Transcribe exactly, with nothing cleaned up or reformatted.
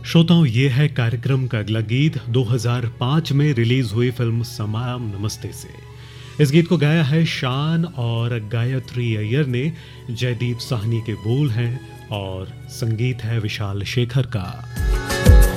श्रोताओं, ये है कार्यक्रम का अगला गीत दो हज़ार पाँच में रिलीज हुई फिल्म समाम नमस्ते से। इस गीत को गाया है शान और गायत्री अय्यर ने। जयदीप साहनी के बोल हैं और संगीत है विशाल शेखर का।